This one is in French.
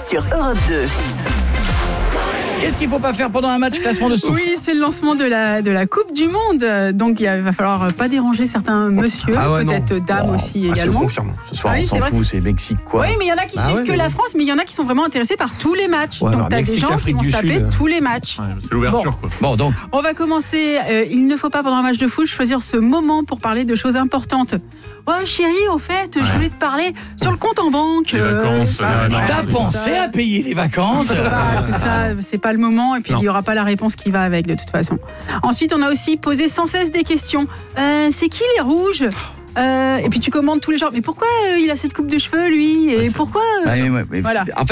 sur Europe 2. Qu'est-ce qu'il ne faut pas faire pendant un match classement de souffle? Oui, c'est le lancement de la Coupe du Monde. Donc, il va falloir pas déranger certains messieurs, peut-être dames aussi également. Je le confirme. Ce soir, on s'en fout, c'est Mexique quoi. Oui, mais il y en a qui suivent que la France, mais il y en a qui sont vraiment intéressés par tous les matchs. Ouais, donc, tu as des gens qui vont se taper tous les matchs. Ouais, c'est l'ouverture, quoi. Bon, donc. On va commencer. Il ne faut pas, pendant un match de foot, choisir ce moment pour parler de choses importantes. Ouais, chérie, au fait, je voulais te parler sur le compte en banque. Les vacances. T'as pensé à payer les vacances? Tout ça, c'est pas le moment. Et puis, il n'y aura pas la réponse qui va avec, de toute façon. Ensuite, on a aussi posé sans cesse des questions. C'est qui les rouges? Et puis tu commandes tous les gens. Mais pourquoi il a cette coupe de cheveux, lui? Et pourquoi voilà. En fait,